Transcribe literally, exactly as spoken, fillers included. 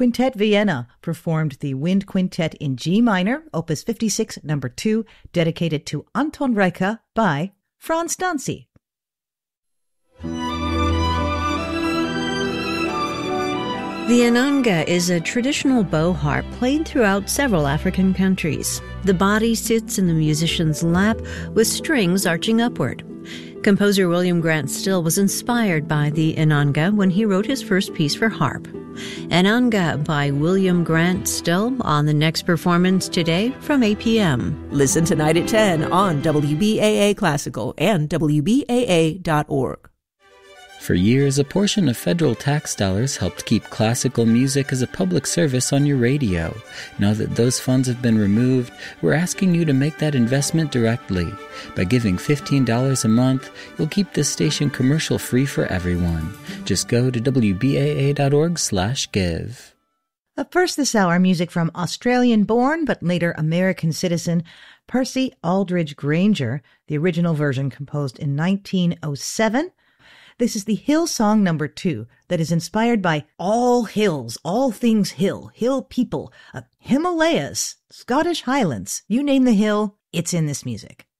Quintet Vienna performed the Wind Quintet in G minor, opus fifty-six, number two, dedicated to Anton Reicha by Franz Dancy. The Inanga is a traditional bow harp played throughout several African countries. The body sits in the musician's lap with strings arching upward. Composer William Grant Still was inspired by the Inanga when he wrote his first piece for harp. Inanga by William Grant Still on the next performance today from eight p.m. Listen tonight at ten on W B A A Classical and W B A A dot org. For years, a portion of federal tax dollars helped keep classical music as a public service on your radio. Now that those funds have been removed, we're asking you to make that investment directly. By giving fifteen dollars a month, you'll keep this station commercial-free for everyone. Just go to W B A A dot org slash give. Up first this hour, music from Australian-born but later American citizen Percy Aldridge Granger, the original version composed in nineteen oh seven. This is the Hill Song number two that is inspired by all hills, all things hill, hill people, uh, Himalayas, Scottish Highlands. You name the hill, it's in this music.